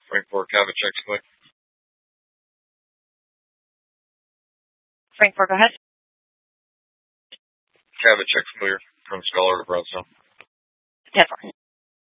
Frank 4, Cabot checks clear. Frank 4, go ahead. Cabot checks clear from Scholar to Brownstone. 10-4.